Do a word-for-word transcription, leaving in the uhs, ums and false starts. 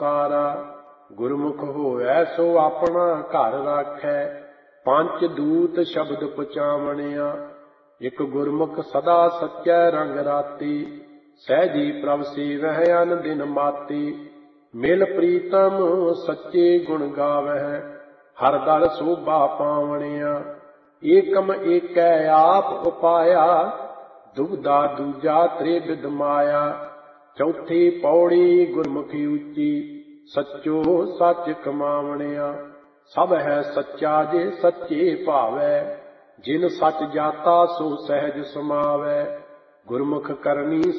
ਤਾਰਾ। ਗੁਰਮੁਖ ਹੋਵੈ ਸੋ ਆਪਣਾ ਘਰ ਰਾਖੈ, ਪੰਚ ਦੂਤ ਸ਼ਬਦ ਪਹੁੰਚਾਵਣਿਆ। ਇਕ ਗੁਰਮੁਖ ਸਦਾ ਸੱਚੈ ਰੰਗ ਰਾਤੀ, ਸਹਿਜੀ ਪ੍ਰਭ ਸੇਵਹਿ ਅਨ ਦਿਨ ਮਾਤੀ। ਮਿਲ ਪ੍ਰੀਤਮ ਸੱਚੇ ਗੁਣ ਗਾਵਹਿ, ਹਰ ਦਲ ਸੋਭਾ ਪਾਵਣਿਆ। ਏਕਮ ਏਕੈ ਆਪ ਉਪਾਇਆ, ਦੁਬਦਾ ਦੂਜਾ ਤ੍ਰਿਵਿਧ ਮਾਇਆ। ਚੌਥੀ ਪੌੜੀ ਗੁਰਮੁਖੀ ਉੱਚੀ, ਸੱਚੋ ਸੱਚ ਕਮਾਵਣਿਆ। ਸਭ ਹੈ ਸੱਚਾ ਜੇ ਸੱਚੇ ਭਾਵੈ, ਜਿਨ ਸੱਚ ਜਾਤਾ ਸੋ ਸਹਿਜ ਸਮਾਵੈ। ਗੁਰਮੁਖ ਕਰਨੀ